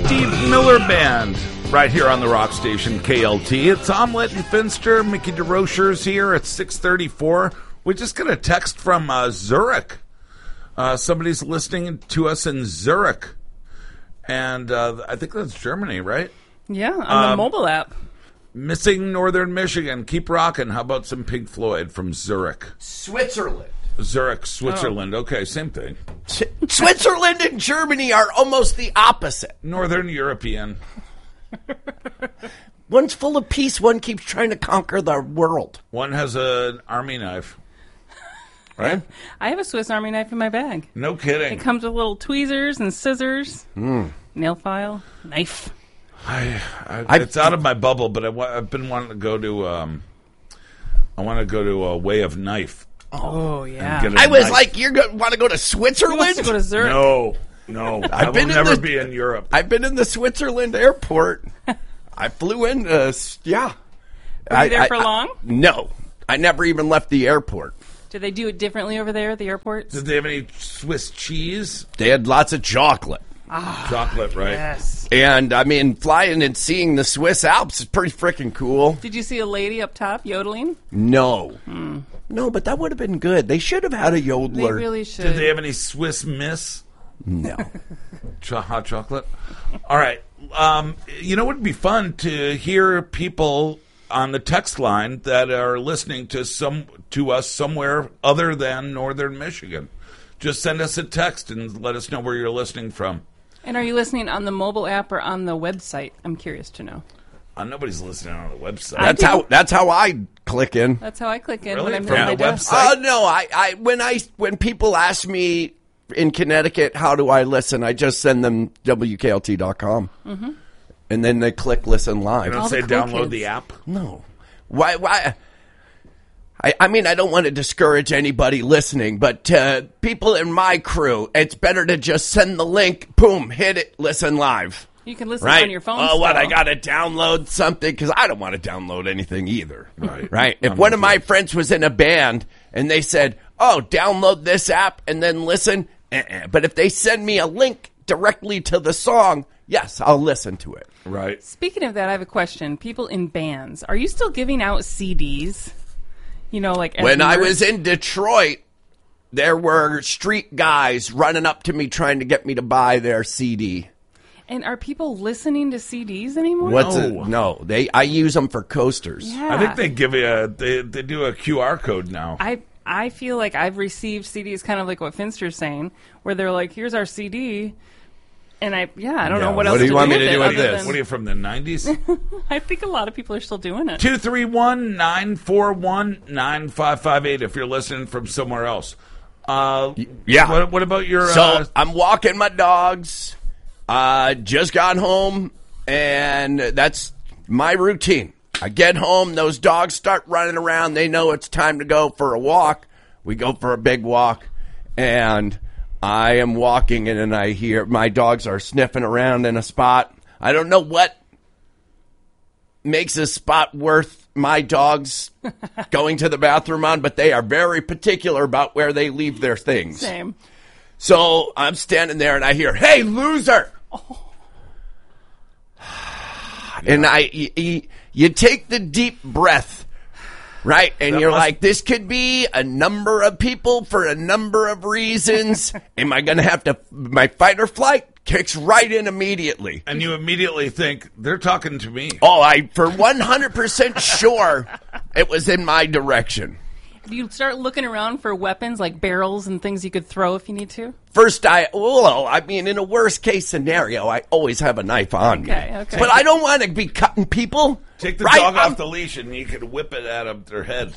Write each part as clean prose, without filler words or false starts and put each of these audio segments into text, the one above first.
Steve Miller Band right here on the rock station KLT. It's Omelette and Finster. Mickey DeRocher's here at 6:34. We just got a text from Zurich. Somebody's listening to us in Zurich. And I think that's Germany, right? Yeah, on the mobile app. Missing Northern Michigan. Keep rocking. How about some Pink Floyd from Zurich? Switzerland. Zurich, Switzerland. Okay, same thing. Switzerland and Germany are almost the opposite. Northern European. One's full of peace. One keeps trying to conquer the world. One has an army knife. Right? I have a Swiss Army knife in my bag. No kidding. It comes with little tweezers and scissors, nail file, knife. It's out of my bubble, but I've been wanting to go to. I want to go to a Way of Knife. Oh yeah. I was like, "You're going to want to go to Switzerland?" To go to Zurich. No. I will never be in Europe. I've been in the Switzerland airport. I flew in. Were you there for long? No, I never even left the airport. Do they do it differently over there at the airports? Did they have any Swiss cheese? They had lots of chocolate. Chocolate, right? Yes. And, I mean, flying and seeing the Swiss Alps is pretty freaking cool. Did you see a lady up top yodeling? No. No, but that would have been good. They should have had a yodeler. They really should. Did they have any Swiss Miss? No. Hot chocolate? All right. You know, it would be fun to hear people on the text line that are listening to us somewhere other than Northern Michigan. Just send us a text and let us know where you're listening from. And are you listening on the mobile app or on the website? I'm curious to know. Nobody's listening on the website. That's how I click in. That's how I click in Really? when I'm From in my the desk. website? Oh no! When people ask me in Connecticut how do I listen, I just send them WKLT.com, and then they click listen live. You don't All say the cool download kids. the app? No. Why? I mean, I don't want to discourage anybody listening, but people in my crew, it's better to just send the link, boom, hit it, listen live. You can listen Right? on your phone. Oh, what? still. I got to download something? Because I don't want to download anything either. Right. Right? If I'm one with of my you. friends was in a band and they said, oh, download this app and then listen. But if they send me a link directly to the song, yes, I'll listen to it. Right. Speaking of that, I have a question. People in bands, are you still giving out CDs? You know, like as When I merch? was in Detroit, there were street guys running up to me trying to get me to buy their CD. And are people listening to CDs anymore? No, I use them for coasters. Yeah. I think they give you they do a QR code now. I feel like I've received CDs, kind of like what Finster's saying, where they're like, "Here's our CD," and I don't know what else. What do you want me with to it do with other this? than- What are you from the 90s? I think a lot of people are still doing it. 231-941-9558 if you're listening from somewhere else. Yeah. What about your... So I'm walking my dogs. Just got home, and that's my routine. I get home, those dogs start running around. They know it's time to go for a walk. We go for a big walk, and I am walking, and then I hear my dogs are sniffing around in a spot. I don't know what makes a spot worth my dogs going to the bathroom on, but they are very particular about where they leave their things. Same. So I'm standing there and I hear, "Hey, loser!" And you take the deep breath, right? And you're like, this could be a number of people for a number of reasons. Am I going to have to, my fight or flight kicks right in immediately. And you immediately think, they're talking to me. Oh, for 100% sure it was in my direction. Do you start looking around for weapons like barrels and things you could throw if you need to? First, in a worst case scenario, I always have a knife on me. Okay. But I don't want to be cutting people. Take the right? dog off the leash and you could whip it at their head.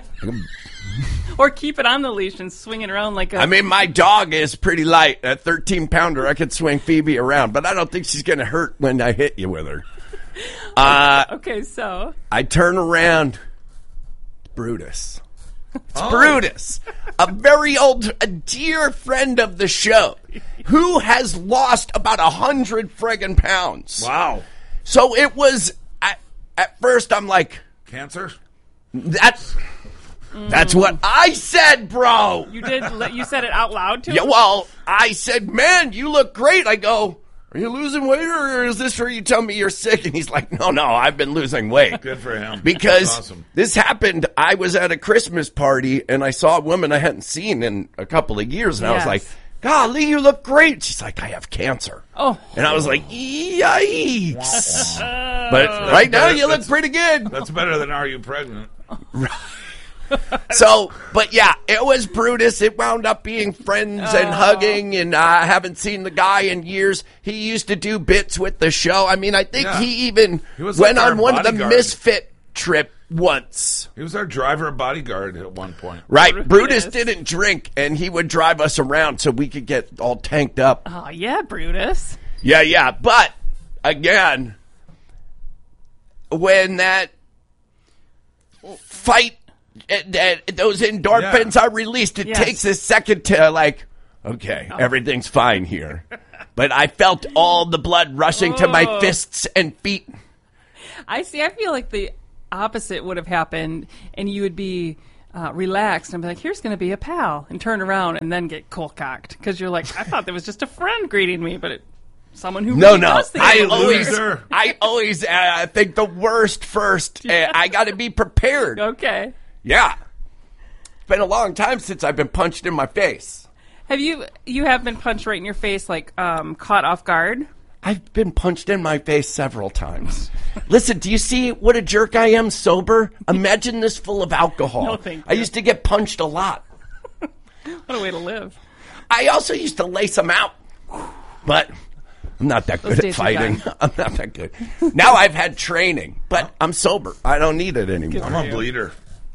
Or keep it on the leash and swing it around like a... I mean, my dog is pretty light. A 13-pounder, I could swing Phoebe around, but I don't think she's going to hurt when I hit you with her. Okay, so... I turn around. Brutus. It's Brutus, a dear friend of the show, who has lost about 100 friggin' pounds. Wow. So it was, at first I'm like... Cancer? That's what I said, bro. You did? You said it out loud to him? Yeah, well, I said, man, you look great. I go, are you losing weight, or is this where you tell me you're sick? And he's like, no, I've been losing weight. Good for him. Because That's awesome. this happened, I was at a Christmas party, and I saw a woman I hadn't seen in a couple of years, and I was Yes. like, golly, you look great. She's like, I have cancer. Oh. And I was like, yikes. But right now, you look pretty good. That's better than Are You Pregnant? So, but yeah, it was Brutus. It wound up being friends and hugging, and I haven't seen the guy in years. He used to do bits with the show. I mean, I think Yeah. he even He was went like our on one of the bodyguard. Misfit trip once. He was our driver and bodyguard at one point. Right. Brutus Yes. didn't drink, and he would drive us around so we could get all tanked up. Oh, yeah, Brutus. Yeah. But, again, when that fight, those endorphins are released, it Yes. takes a second to, like, okay, everything's fine here. But I felt all the blood rushing to my fists and feet. I feel like the opposite would have happened, and you would be relaxed and be like, here's going to be a pal, and turn around and then get cold-cocked. Because you're like, I thought there was just a friend greeting me, but someone who No. really does think I I'm a loser. always think the worst first. I got to be prepared. Okay. Yeah. It's been a long time since I've been punched in my face. Have you have been punched right in your face, like caught off guard? I've been punched in my face several times. Listen, do you see what a jerk I am sober? Imagine this full of alcohol. No, thank I you. used to get punched a lot. What a way to live. I also used to lace them out. But I'm not that good at days are fighting. done. I'm not that good. Now I've had training, but I'm sober. I don't need it anymore. I'm a bleeder.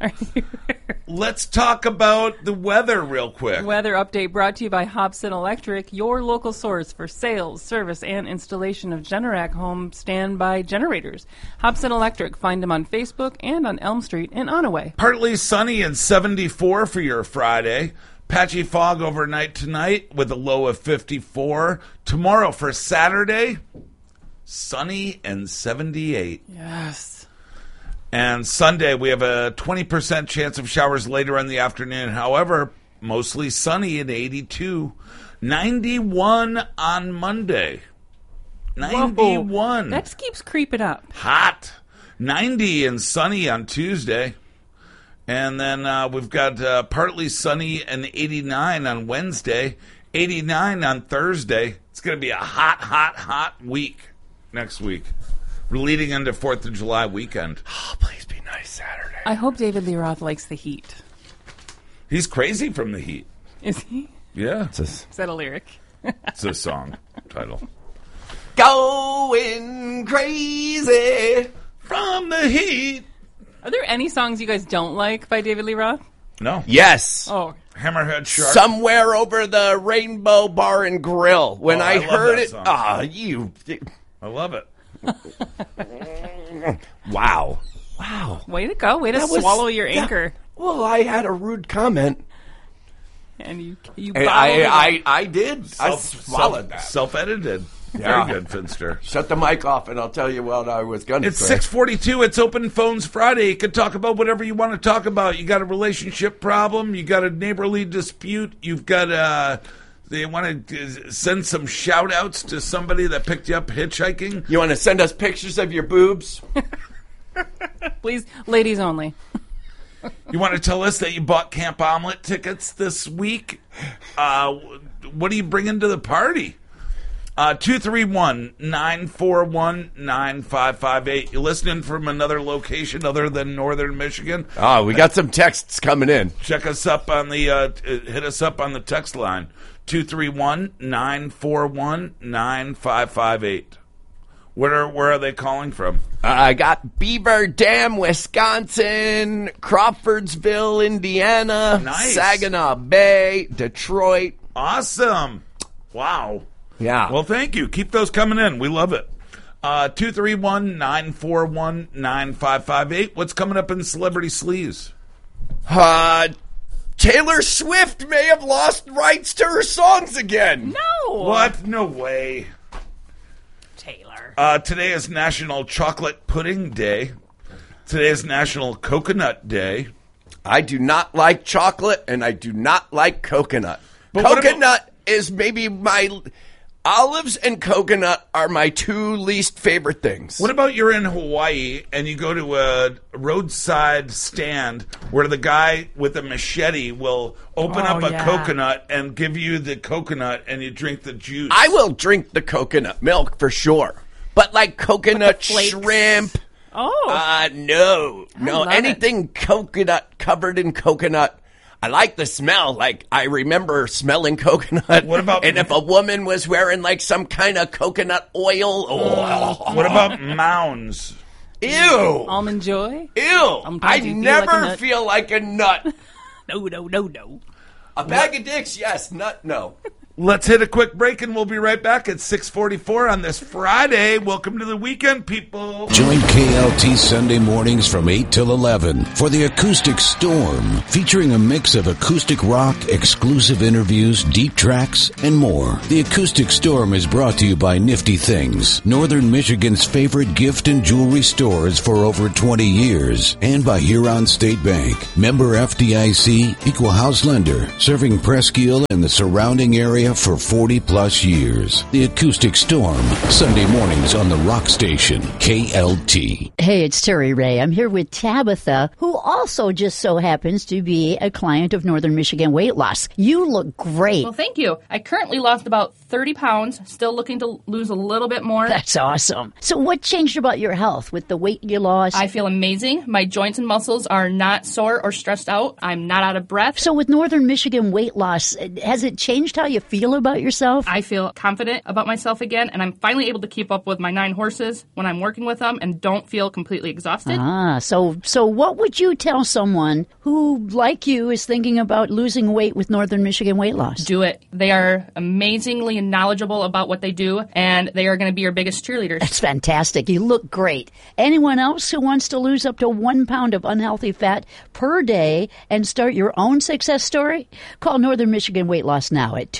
Let's talk about the weather real quick. Weather update brought to you by Hobson Electric, your local source for sales, service, and installation of Generac home standby generators. Hobson Electric. Find them on Facebook and on Elm Street in Onaway. Partly sunny and 74 for your Friday. Patchy fog overnight tonight with a low of 54. Tomorrow for Saturday, sunny and 78. Yes. And Sunday, we have a 20% chance of showers later in the afternoon. However, mostly sunny at 82. 91 on Monday. 91. Whoa. That just keeps creeping up. Hot. 90 and sunny on Tuesday. And then we've got partly sunny and 89 on Wednesday. 89 on Thursday. It's going to be a hot week next week. We're leading into 4th of July weekend. Oh, please be nice Saturday. I hope David Lee Roth likes the heat. He's crazy from the heat. Is he? Yeah. Is that a lyric? It's a song title. Going crazy. From the heat. Are there any songs you guys don't like by David Lee Roth? No. Yes. Oh, Hammerhead Shark. Somewhere over the Rainbow Bar and Grill. When Oh, I I love heard that it, song. I love it. Wow. way to go. Way to That was- swallow your that- anchor. Well, I had a rude comment. And you And bottled it up. I did. I swallowed that. Self-edited. Yeah. Very good, Finster. Shut the mic off, and I'll tell you what I was going to It's say. 6:42. It's Open Phones Friday. You can talk about whatever you want to talk about. You got a relationship problem. You got a neighborly dispute. You've got they want to send some shout-outs to somebody that picked you up hitchhiking. You want to send us pictures of your boobs? Please, ladies only. You want to tell us that you bought Camp Omelet tickets this week? What are you bringing to the party? 231-941-9558. You listening from another location other than Northern Michigan? Oh, we got some texts coming in. Check us up on the hit us up on the text line 231-941-9558. Where are they calling from? I got Beaver Dam, Wisconsin, Crawfordsville, Indiana, Nice. Saginaw Bay, Detroit. Awesome. Wow. Yeah. Well, thank you. Keep those coming in. We love it. 231-941-9558. What's coming up in Celebrity Sleaze? Taylor Swift may have lost rights to her songs again. No. What? No way. Taylor. Today is National Chocolate Pudding Day. Today is National Coconut Day. I do not like chocolate, and I do not like coconut. But what Coconut is maybe Olives and coconut are my two least favorite things. What about you're in Hawaii and you go to a roadside stand where the guy with a machete will open up a coconut and give you the coconut and you drink the juice? I will drink the coconut milk for sure. But like coconut shrimp. Oh. No. Anything coconut, covered in coconut. I like the smell. Like, I remember smelling coconut. What about... And if a woman was wearing, like, some kind of coconut oil... What about Mounds? Ew. Almond Joy? Ew. I never feel like a nut. No. A bag of dicks, yes. Nut, no. Let's hit a quick break and we'll be right back at 6:44 on this Friday. Welcome to the weekend, people. Join KLT Sunday mornings from 8 till 11 for the Acoustic Storm, featuring a mix of acoustic rock, exclusive interviews, deep tracks, and more. The Acoustic Storm is brought to you by Nifty Things, Northern Michigan's favorite gift and jewelry stores for over 20 years, and by Huron State Bank, member FDIC, equal house lender, serving Presque Isle and the surrounding area for 40-plus years. The Acoustic Storm, Sunday mornings on the Rock Station, KLT. Hey, it's Terry Ray. I'm here with Tabitha, who also just so happens to be a client of Northern Michigan Weight Loss. You look great. Well, thank you. I currently lost about 30 pounds, still looking to lose a little bit more. That's awesome. So what changed about your health with the weight you lost? I feel amazing. My joints and muscles are not sore or stressed out. I'm not out of breath. So with Northern Michigan Weight Loss, has it changed how you feel about yourself? I feel confident about myself again, and I'm finally able to keep up with my 9 horses when I'm working with them and don't feel completely exhausted. So what would you tell someone who, like you, is thinking about losing weight with Northern Michigan Weight Loss? Do it. They are amazingly knowledgeable about what they do, and they are going to be your biggest cheerleaders. That's fantastic. You look great. Anyone else who wants to lose up to 1 pound of unhealthy fat per day and start your own success story? Call Northern Michigan Weight Loss now at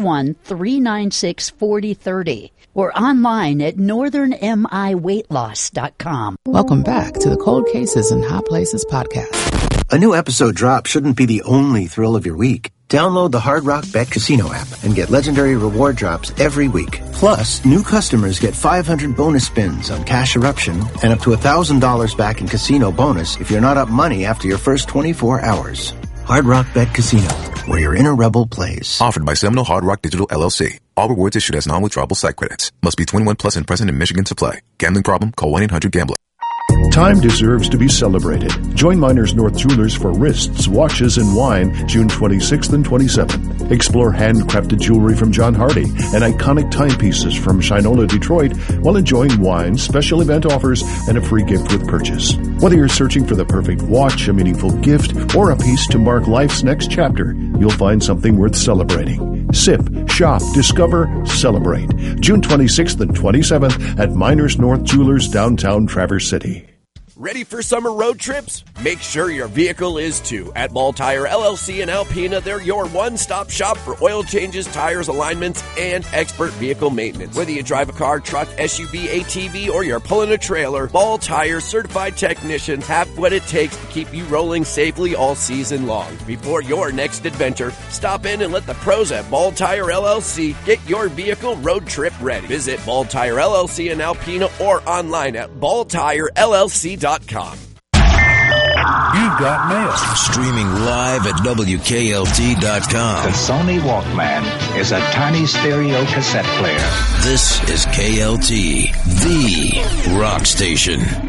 231-396-4030 or online at northernmiweightloss.com. Welcome back to the Cold Cases and Hot Places podcast. A new episode drop shouldn't be the only thrill of your week. Download the Hard Rock Bet Casino app and get legendary reward drops every week. Plus, new customers get 500 bonus spins on Cash Eruption and up to $1,000 back in casino bonus if you're not up money after your first 24 hours. Hard Rock Bet Casino, where your inner rebel plays. Offered by Seminole Hard Rock Digital LLC. All rewards issued as non-withdrawable site credits. Must be 21 plus and present in Michigan to play. Gambling problem? Call 1-800-GAMBLER. Time deserves to be celebrated. Join Miners North Jewelers for wrists, watches, and wine June 26th and 27th. Explore handcrafted jewelry from John Hardy and iconic timepieces from Shinola Detroit while enjoying wine, special event offers, and a free gift with purchase. Whether you're searching for the perfect watch, a meaningful gift, or a piece to mark life's next chapter, you'll find something worth celebrating. Sip, shop, discover, celebrate. June 26th and 27th at Miners North Jewelers, downtown Traverse City. Ready for summer road trips? Make sure your vehicle is too. At Ball Tire LLC in Alpena, they're your one-stop shop for oil changes, tires, alignments, and expert vehicle maintenance. Whether you drive a car, truck, SUV, ATV, or you're pulling a trailer, Ball Tire certified technicians have what it takes to keep you rolling safely all season long. Before your next adventure, stop in and let the pros at Ball Tire LLC get your vehicle road trip ready. Visit Ball Tire LLC in Alpena or online at balltirellc.com. You've got mail. Streaming live at WKLT.com. The Sony Walkman is a tiny stereo cassette player. This is KLT, the rock station.